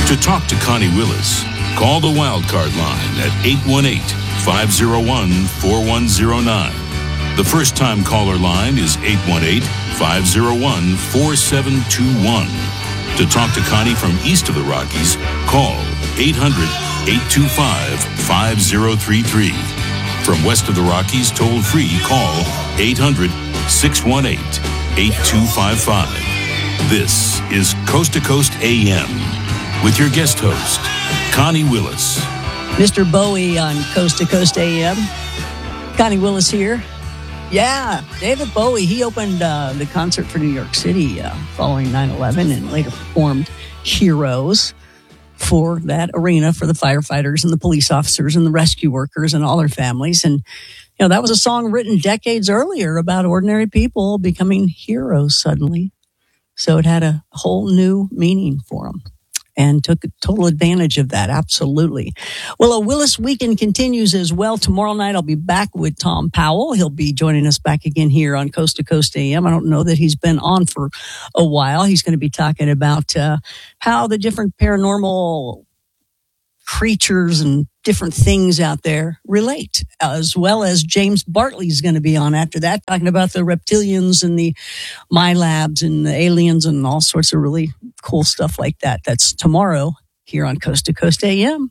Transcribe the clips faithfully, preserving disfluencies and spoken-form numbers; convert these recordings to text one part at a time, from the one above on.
To talk to Connie Willis, call the Wildcard line at eight one eight, five oh one, four one oh nine. The first-time caller line is eight one eight, five oh one, four seven two one. To talk to Connie from east of the Rockies, call eight hundred, eight two five, five oh three three. From west of the Rockies, toll-free, call eight hundred, six one eight, eight two five five. This is Coast to Coast A M with your guest host, Connie Willis. Mister Bowie on Coast to Coast A M. Connie Willis here. Yeah, David Bowie, he opened uh, the concert for New York City uh, following nine eleven and later performed Heroes for that arena for the firefighters and the police officers and the rescue workers and all their families. And, you know, that was a song written decades earlier about ordinary people becoming heroes suddenly. So it had a whole new meaning for them and took total advantage of that. Absolutely. Well, a Willis Weekend continues as well. Tomorrow night, I'll be back with Tom Powell. He'll be joining us back again here on Coast to Coast A M. I don't know that he's been on for a while. He's going to be talking about uh, how the different paranormal creatures and different things out there relate, as well as James Bartley's going to be on after that, talking about the reptilians and the MyLabs and the aliens and all sorts of really cool stuff like that. That's tomorrow here on Coast to Coast A M.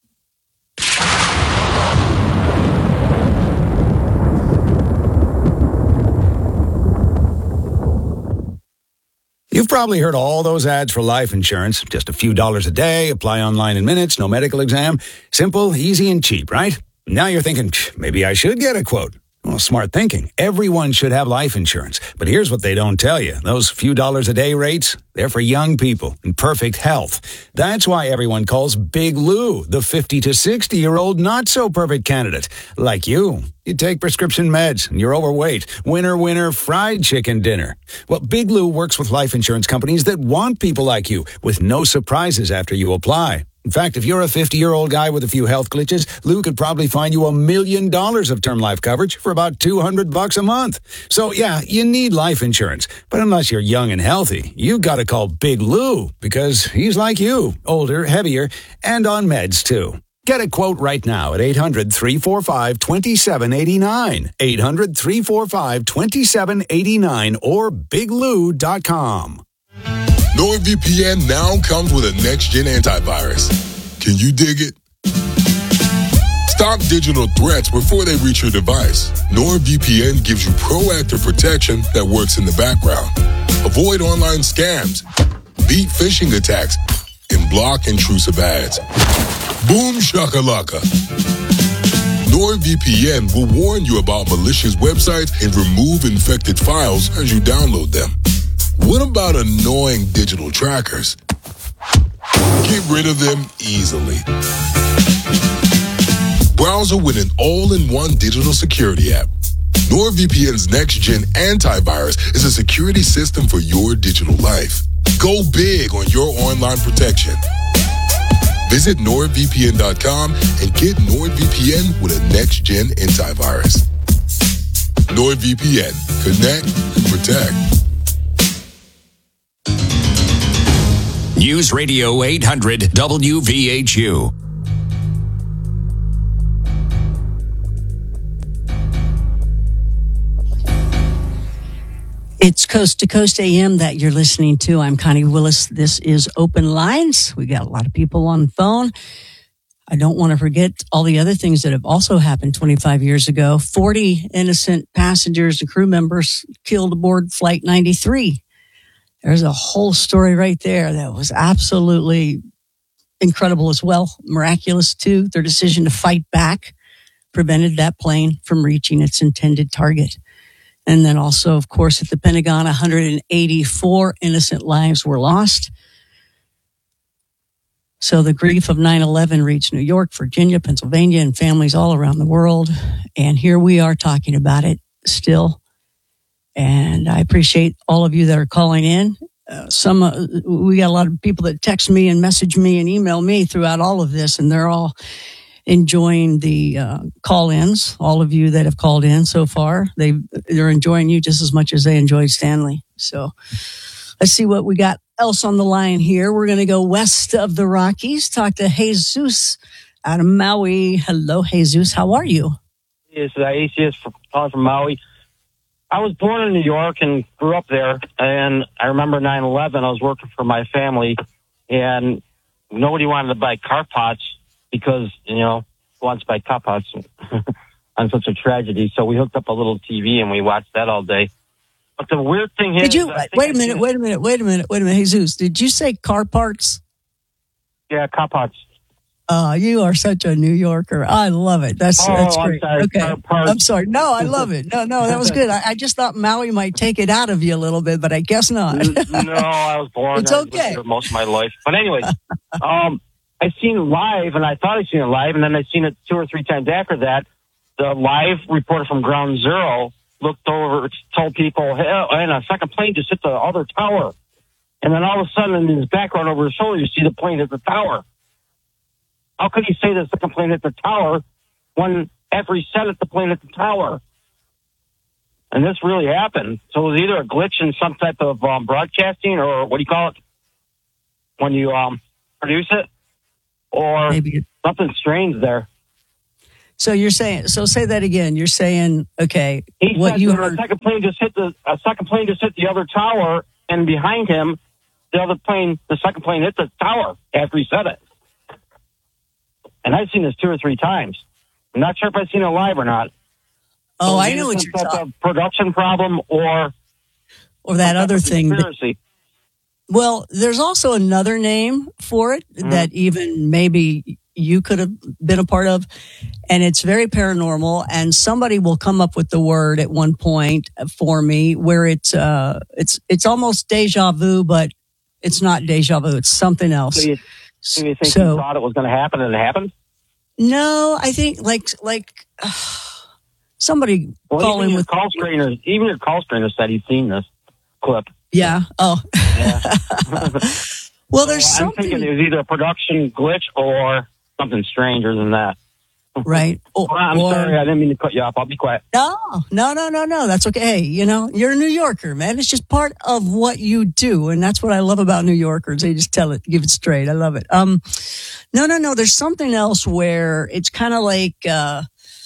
You've probably heard all those ads for life insurance. Just a few dollars a day, apply online in minutes, no medical exam. Simple, easy, and cheap, right? Now you're thinking, maybe I should get a quote. Well, smart thinking. Everyone should have life insurance. But here's what they don't tell you. Those few dollars a day rates, they're for young people in perfect health. That's why everyone calls Big Lou the fifty to sixty-year-old not-so-perfect candidate. Like you. You take prescription meds and you're overweight. Winner, winner, fried chicken dinner. Well, Big Lou works with life insurance companies that want people like you with no surprises after you apply. In fact, if you're a fifty-year-old guy with a few health glitches, Lou could probably find you a million dollars of term life coverage for about two hundred bucks a month. So, yeah, you need life insurance. But unless you're young and healthy, you've got to call Big Lou because he's like you, older, heavier, and on meds, too. Get a quote right now at eight hundred, three four five, two seven eight nine, eight hundred, three four five, two seven eight nine, or big lou dot com. NordVPN now comes with a next-gen antivirus. Can you dig it? Stop digital threats before they reach your device. NordVPN gives you proactive protection that works in the background. Avoid online scams, beat phishing attacks, and block intrusive ads. Boom shakalaka. NordVPN will warn you about malicious websites and remove infected files as you download them. What about annoying digital trackers? Get rid of them easily. Browser with an all-in-one digital security app. NordVPN's next-gen antivirus is a security system for your digital life. Go big on your online protection. Visit nord v p n dot com and get NordVPN with a next-gen antivirus. NordVPN. Connect and protect. News Radio eight hundred W V H U. It's Coast to Coast A M that you're listening to. I'm Connie Willis. This is Open Lines. We got a lot of people on the phone. I don't want to forget all the other things that have also happened twenty-five years ago. forty innocent passengers and crew members killed aboard Flight ninety-three. There's a whole story right there that was absolutely incredible as well. Miraculous, too. Their decision to fight back prevented that plane from reaching its intended target. And then also, of course, at the Pentagon, one hundred eighty-four innocent lives were lost. So the grief of nine eleven reached New York, Virginia, Pennsylvania, and families all around the world. And here we are talking about it still. And I appreciate all of you that are calling in. Uh, some uh, we got a lot of people that text me and message me and email me throughout all of this, and they're all enjoying the uh, call-ins. All of you that have called in so far, they they're enjoying you just as much as they enjoyed Stanley. So let's see what we got else on the line here. We're going to go west of the Rockies, talk to Jesus out of Maui. Hello, Jesus. How are you? Yes, A C S calling from Maui. I was born in New York and grew up there, and I remember nine eleven. I was working for my family, and nobody wanted to buy car pots because, you know, who wants to buy car pots on such a tragedy? So we hooked up a little T V, and we watched that all day. But the weird thing is... Did you, wait a minute, wait a minute, wait a minute, wait a minute, Jesus. Did you say car parts? Yeah, car pots. Uh, you are such a New Yorker. I love it. That's oh, that's I'm great. sorry. Okay, Car parts. I'm sorry. No, I love it. No, no, that was good. I, I just thought Maui might take it out of you a little bit, but I guess not. no, I was born It's there. I was okay. there most of my life. But anyway, um, I seen it live, and I thought I'd seen it live, and then I seen it two or three times after that. The live reporter from Ground Zero looked over, told people, hey, and a second plane just hit the other tower. And then all of a sudden, in his background over his shoulder, you see the plane hit the tower. How could he say the second plane hit the tower when after he said it, the plane hit the tower? And this really happened. So it was either a glitch in some type of um, broadcasting, or what do you call it when you um, produce it, or Maybe. something strange there. So you're saying, so say that again. You're saying, okay, He what said you that heard. a second plane just hit the a second plane just hit the other tower, and behind him, the other plane, the second plane hit the tower after he said it. And I've seen this two or three times. I'm not sure if I've seen it live or not. Oh, So I either know what some you're type talking. of production problem or Or that some type other of thing. that- conspiracy. Well, there's also another name for it Mm-hmm. that even maybe you could have been a part of, and it's very paranormal. And somebody will come up with the word at one point for me where it's uh, it's it's almost deja vu, but it's not deja vu. It's something else. So you, so you think So- you thought it was going to happen and it happened? No, I think like like uh, somebody Well, call even in your with call screener, even your call screener said he's seen this clip. yeah. Oh, Yeah. well, there's So I'm something thinking it was either a production glitch or something stranger than that. right. Or, Well, I'm or- sorry, I didn't mean to cut you off. I'll be quiet. No, no, no, no, no. That's okay. Hey, you know, you're a New Yorker, man. It's just part of what you do. And that's what I love about New Yorkers. They just tell it, give it straight. I love it. Um, no, no, no. There's something else where it's kind of like, uh,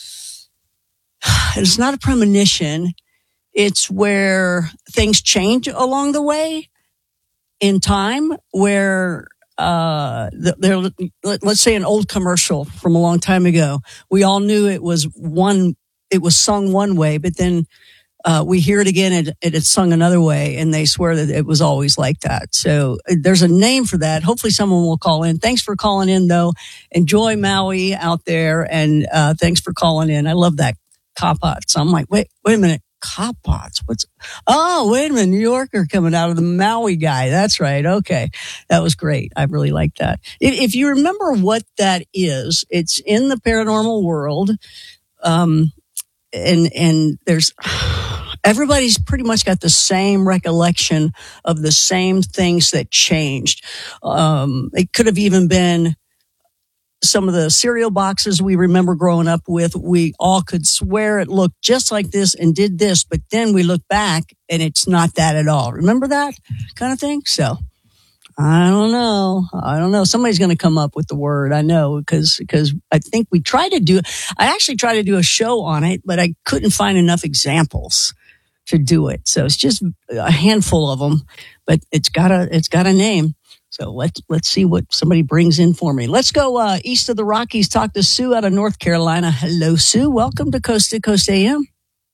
it's not a premonition. It's where things change along the way in time where, uh, there, let's say an old commercial from a long time ago. We all knew it was one, it was sung one way, but then, uh, we hear it again and it, it's sung another way, and they swear that it was always like that. So uh, there's a name for that. Hopefully someone will call in. Thanks for calling in though. Enjoy Maui out there. And, uh, thanks for calling in. I love that Kapot. So I'm like, wait, wait a minute. Kapots. What's, oh, wait a minute. New Yorker coming out of the Maui guy. That's right. Okay. That was great. I really like that. If, if you remember what that is, it's in the paranormal world. Um, and, and there's, everybody's pretty much got the same recollection of the same things that changed. Um, it could have even been some of the cereal boxes we remember growing up with. We all could swear it looked just like this and did this, but then we look back and it's not that at all. Remember that kind of thing? So I don't know. I don't know. Somebody's going to come up with the word. I know because, because I think we tried to do, I actually tried to do a show on it, but I couldn't find enough examples to do it. So it's just a handful of them, but it's got a, it's got a name. So let's, let's see what somebody brings in for me. Let's go uh, east of the Rockies, talk to Sue out of North Carolina. Hello, Sue. Welcome to Coast to Coast A M.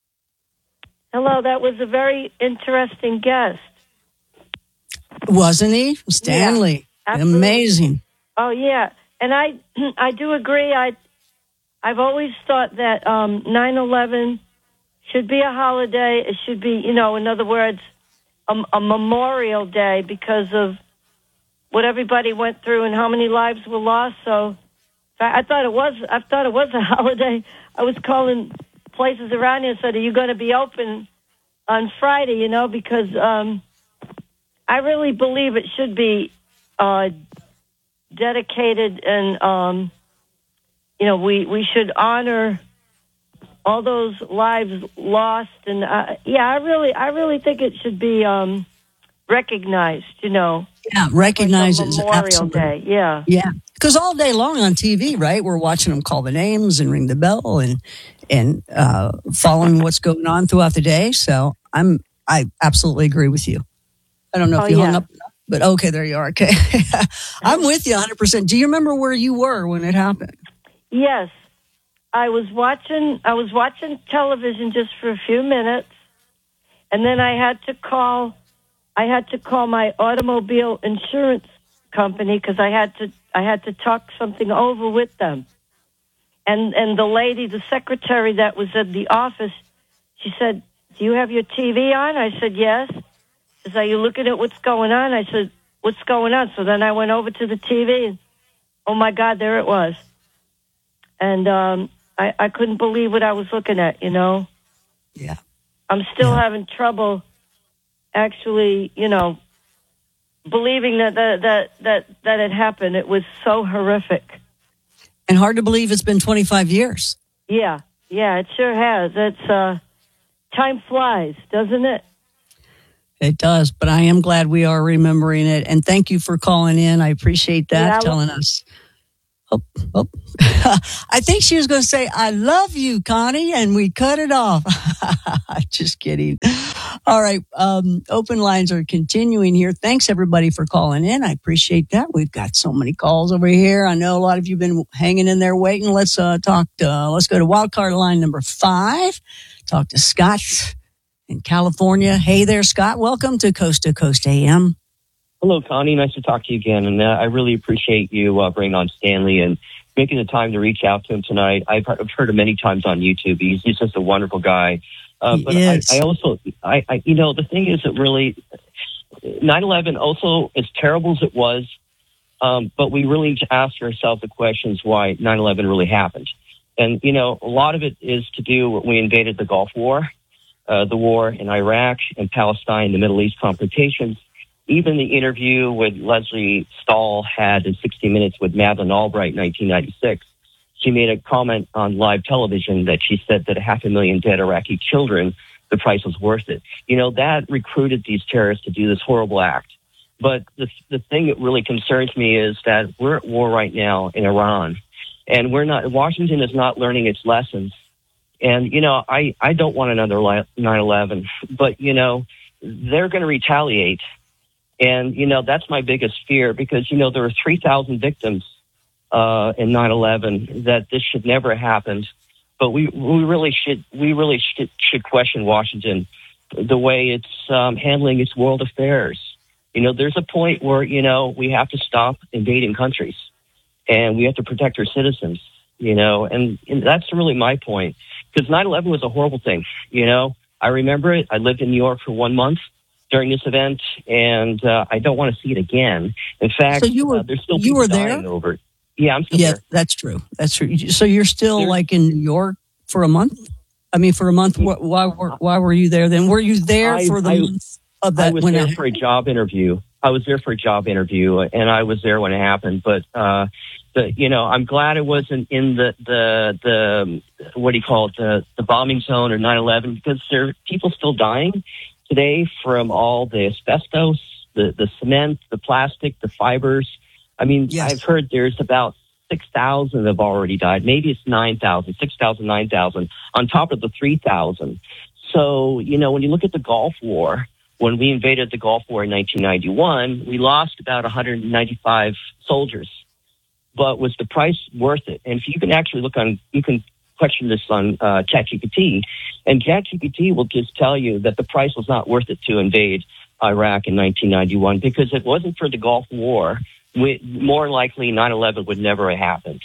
Hello, that was a very interesting guest. Wasn't he? Stanley. Yeah, absolutely. Amazing. Oh, yeah. And I I do agree. I, I've always thought that um, nine eleven should be a holiday. It should be, you know, in other words, a, a memorial day because of what everybody went through and how many lives were lost. So I, I thought it was I thought it was a holiday. I was calling places around here and said, are you going to be open on Friday, you know, because um, I really believe it should be uh, dedicated and, um, you know, we, we should honor all those lives lost. And, uh, yeah, I really I really think it should be um, recognized, you know. Yeah, recognizes Memorial absolutely. Day, yeah. Yeah, because all day long on T V, right? We're watching them call the names and ring the bell and and uh, following what's going on throughout the day. So I'm I absolutely agree with you. I don't know if Oh, you hung yeah. up, but okay, there you are. Okay, I'm with you one hundred percent. Do you remember where you were when it happened? Yes. I was watching I was watching television just for a few minutes, and then I had to call I had to call my automobile insurance company because I had to I had to talk something over with them. And and the lady, the secretary that was at the office, she said, "Do you have your T V on?" I said, "Yes." She said, "Are you looking at what's going on?" I said, "What's going on?" So then I went over to the T V, and oh my God, there it was. And um, I, I couldn't believe what I was looking at, you know. Yeah. I'm still Yeah. having trouble actually, you know, believing that that, that that that it happened. It was so horrific. And hard to believe it's been twenty-five years. Yeah, yeah, it sure has. It's uh, time flies, doesn't it? It does, but I am glad we are remembering it. And thank you for calling in. I appreciate that, Yeah, I telling us. Oh, oh. I think she was going to say, "I love you, Connie," and we cut it off. Just kidding. All right. Um, open lines are continuing here. Thanks, everybody, for calling in. I appreciate that. We've got so many calls over here. I know a lot of you have been hanging in there waiting. Let's uh, talk. To, uh, let's go to wildcard line number five. Talk to Scott in California. Hey there, Scott. Welcome to Coast to Coast A M. Hello, Connie. Nice to talk to you again. And uh, I really appreciate you uh, bringing on Stanley and making the time to reach out to him tonight. I've heard, I've heard him many times on YouTube. He's, he's just a wonderful guy. Uh, He but is. I, I also, I, I, you know, the thing is that really, nine eleven also, as terrible as it was, um, but we really need to ask ourselves the questions why nine eleven really happened. And, you know, a lot of it is to do when we invaded the Gulf War, uh, the war in Iraq and Palestine, the Middle East confrontations. Even the interview with Leslie Stahl had in sixty minutes with Madeleine Albright in nineteen ninety-six, she made a comment on live television that she said that a half a million dead Iraqi children, the price was worth it. You know, that recruited these terrorists to do this horrible act. But the, the thing that really concerns me is that we're at war right now in Iran, and we're not, Washington is not learning its lessons. And, you know, I, I don't want another nine eleven, but, you know, they're going to retaliate. And, you know, that's my biggest fear because, you know, there were three thousand victims uh, in nine eleven that this should never have happened. But we, we really should we really should, should question Washington, the way it's um, handling its world affairs. You know, there's a point where, you know, we have to stop invading countries and we have to protect our citizens, you know, and, and that's really my point. Because nine eleven was a horrible thing, you know. I remember it. I lived in New York for one month during this event, and uh, I don't want to see it again. In fact, So you were- uh, there's still you people were there? dying over it. Yeah, I'm still Yeah, there. that's true. That's true. So you're still There- like in New York for a month? I mean, for a month. Wh- Why were why were you there then? Were you there I- for the I- month of I that? was when there it- for a job interview. I was there for a job interview, and I was there when it happened. But uh, the, you know, I'm glad it wasn't in the the the what do you call it, the the bombing zone or nine eleven, because there are people still dying today from all the asbestos, the the cement, the plastic, the fibers. I mean, Yes. I've heard there's about six thousand have already died. Maybe it's nine thousand, six thousand, nine thousand on top of the three thousand. So, you know, when you look at the Gulf War, when we invaded the Gulf War in nineteen ninety-one, we lost about one hundred ninety-five soldiers. But was the price worth it? And if you can actually look on, you can question this on uh, ChatGPT, and ChatGPT will just tell you that the price was not worth it to invade Iraq in nineteen ninety-one, because if it wasn't for the Gulf War, we, more likely nine eleven would never have happened.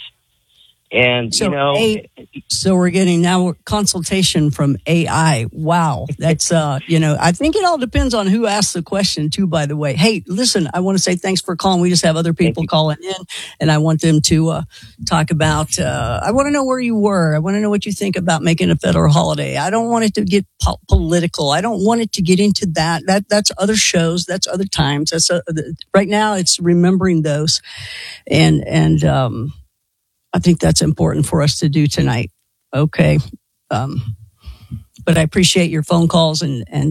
And, So you know, A- So we're getting now consultation from A I. Wow. That's, uh, you know, I think it all depends on who asks the question too, by the way. Hey, listen, I want to say thanks for calling. We just have other people calling in and I want them to, uh, talk about, uh, I want to know where you were. I want to know what you think about making a federal holiday. I don't want it to get po- political. I don't want it to get into that. That, that's other shows. That's other times. That's, uh, right now it's remembering those and, and, um, I think that's important for us to do tonight. Okay. Um, but I appreciate your phone calls and, and, uh,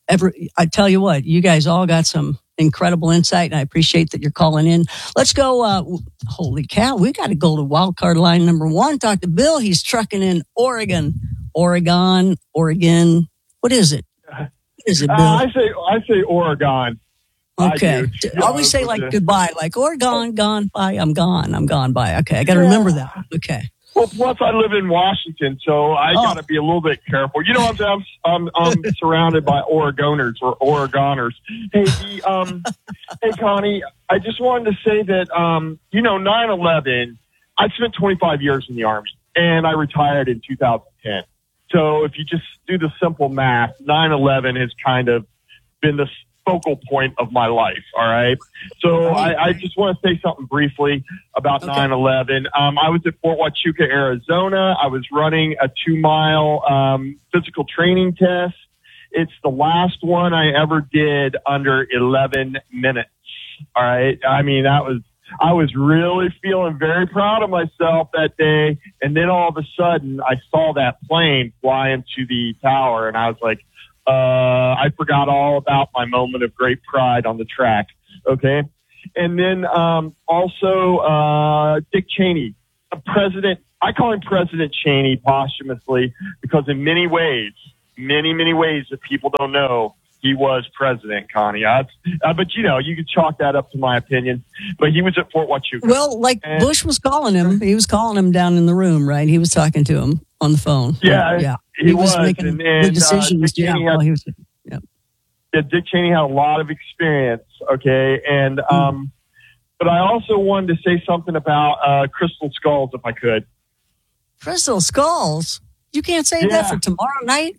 every, I tell you what, you guys all got some incredible insight, and I appreciate that you're calling in. Let's go. Uh, holy cow, we got to go to wild card line number one. Talk to Bill. He's trucking in Oregon, Oregon, Oregon. What is it? What is it, Bill? Uh, I say I say Oregon. Okay. I do. Always say like the, goodbye, like Oregon, gone, bye. I'm gone. I'm gone, bye. Okay, I got to yeah. remember that. Okay. Well, plus I live in Washington, so I oh. got to be a little bit careful. You know, I'm I'm I'm, I'm surrounded by Oregoners or Oregoners. Hey, the, um, hey, Connie, I just wanted to say that um, you know, nine eleven. I spent twenty-five years in the Army, and I retired in two thousand ten. So if you just do the simple math, nine eleven has kind of been the focal point of my life. All right. So I, I just want to say something briefly about okay. nine eleven. Um, I was at Fort Huachuca, Arizona. I was running a two mile um, physical training test. It's the last one I ever did under eleven minutes. All right. I mean, that was, I was really feeling very proud of myself that day. And then all of a sudden I saw that plane fly into the tower, and I was like, Uh, I forgot all about my moment of great pride on the track. Okay. And then, um, also, uh, Dick Cheney, a president. I call him President Cheney posthumously because in many ways, many, many ways that people don't know, he was president, Connie. I, uh, but you know, you could chalk that up to my opinion, but he was at Fort Huachuca. Well, like and, Bush was calling him, he was calling him down in the room, right? He was talking to him on the phone. Yeah. Yeah. He, he was, was making and, and, the decisions. Uh, yeah, had, he was, yeah. yeah. Dick Cheney had a lot of experience. Okay. And, mm. um, but I also wanted to say something about, uh, Crystal Skulls, if I could. Crystal Skulls? You can't say yeah. that for tomorrow night?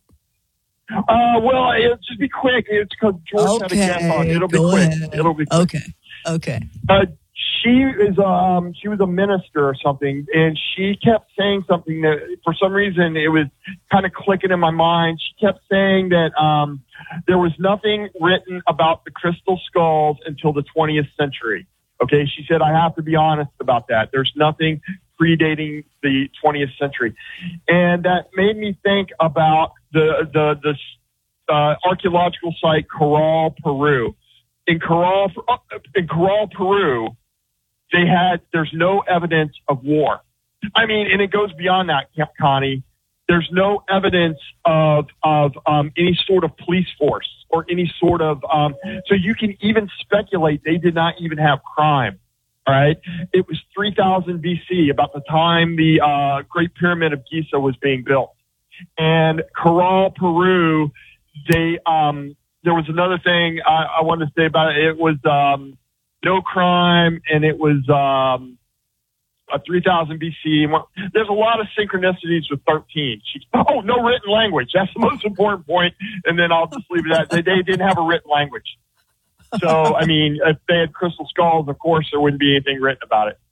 Uh, well, it'll just be quick. It's because George okay. had a guest on. It'll be Go quick. ahead. It'll be quick. Okay. Okay. Uh, she is, um, she was a minister or something, and she kept saying something that for some reason it was kind of clicking in my mind. She kept saying that, um, there was nothing written about the crystal skulls until the twentieth century. Okay. She said, I have to be honest about that. There's nothing predating the twentieth century. And that made me think about the, the, the, uh, archaeological site Corral, Peru. In Corral, in Corral, Peru, they had, there's no evidence of war. I mean, and it goes beyond that, Connie. There's no evidence of, of, um, any sort of police force or any sort of, um, so you can even speculate they did not even have crime. All right. It was three thousand B C, about the time the, uh, Great Pyramid of Giza was being built. And Corral, Peru, they, um, there was another thing I, I wanted to say about it. It was, um, no crime, and it was um, a three thousand B C. There's a lot of synchronicities with thirteen. She, oh, no written language. That's the most important point. And then I'll just leave it at that. They, they didn't have a written language. So, I mean, if they had crystal skulls, of course, there wouldn't be anything written about it.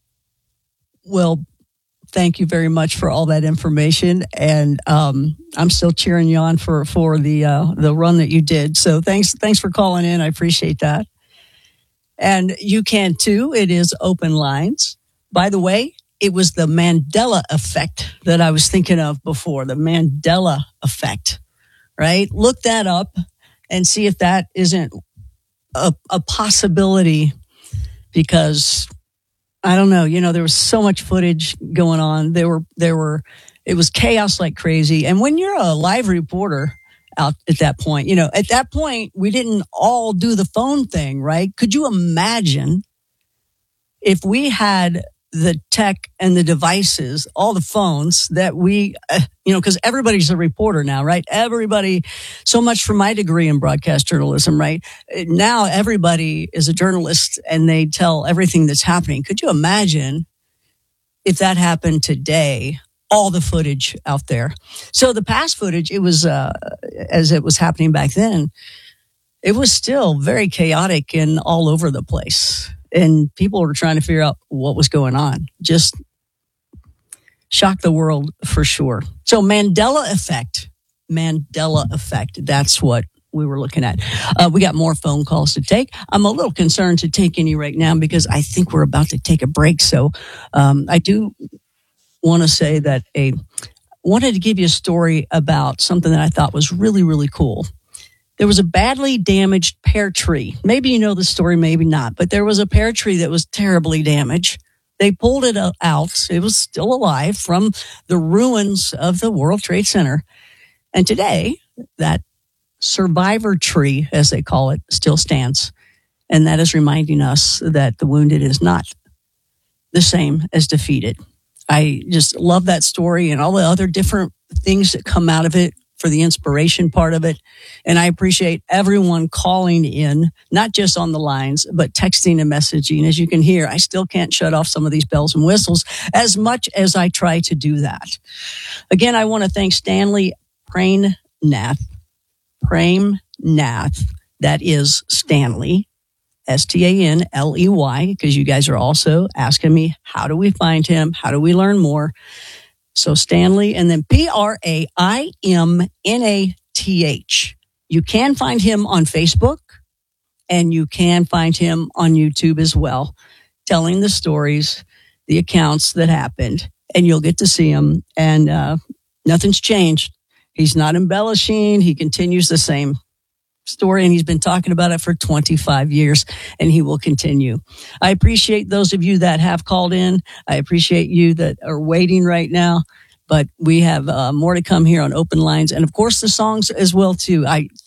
Well, thank you very much for all that information. And um, I'm still cheering you on for, for the uh, the run that you did. So thanks thanks for calling in. I appreciate that. And you can too. It is open lines. By the way, it was the Mandela effect that I was thinking of before, the Mandela effect, right? Look that up and see if that isn't a, a possibility, because I don't know, you know, there was so much footage going on. There were, there were, it was chaos like crazy. And when you're a live reporter, out at that point, you know, at that point, we didn't all do the phone thing, right? Could you imagine if we had the tech and the devices, all the phones that we, uh, you know, because everybody's a reporter now, right? Everybody, so much for my degree in broadcast journalism, right? Now everybody is a journalist and they tell everything that's happening. Could you imagine if that happened today? All the footage out there. So the past footage, it was, uh, as it was happening back then, it was still very chaotic and all over the place. And people were trying to figure out what was going on. Just shocked the world for sure. So Mandela effect, Mandela effect. That's what we were looking at. Uh, we got more phone calls to take. I'm a little concerned to take any right now because I think we're about to take a break. So um, I do want to say that a wanted to give you a story about something that I thought was really, really cool. There was a badly damaged pear tree. Maybe you know the story, maybe not, but there was a pear tree that was terribly damaged. They pulled it out. It was still alive from the ruins of the World Trade Center. And today, that survivor tree, as they call it, still stands. And that is reminding us that the wounded is not the same as defeated. I just love that story and all the other different things that come out of it for the inspiration part of it. And I appreciate everyone calling in, not just on the lines, but texting and messaging. As you can hear, I still can't shut off some of these bells and whistles as much as I try to do that. Again, I want to thank Stanley Praimnath. Praimnath. That is Stanley, S T A N L E Y, because you guys are also asking me, how do we find him? How do we learn more? So Stanley, and then P R A I M N A T H. You can find him on Facebook, and you can find him on YouTube as well, telling the stories, the accounts that happened, and you'll get to see him. And uh, nothing's changed. He's not embellishing. He continues the same story, and he's been talking about it for twenty-five years, and he will continue. I appreciate those of you that have called in. I appreciate you that are waiting right now, but we have uh, more to come here on Open Lines, and of course the songs as well too. I